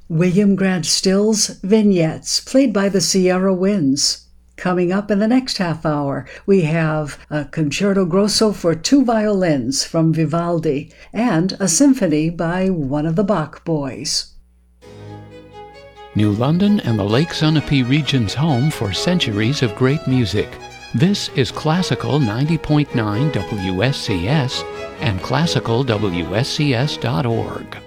William Grant Still's Vignettes, played by the Sierra Winds. Coming up in the next half hour, we have a Concerto Grosso for 2 violins from Vivaldi and a symphony by one of the Bach boys. New London and the Lake Sunapee region's home for centuries of great music. This is Classical 90.9 WSCS and classicalwscs.org.